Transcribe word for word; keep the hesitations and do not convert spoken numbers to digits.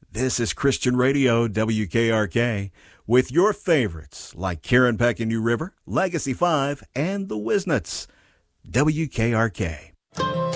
This is Christian Radio, W K R K, with your favorites like Karen Peck and New River, Legacy five, and the Wisnets. W K R K.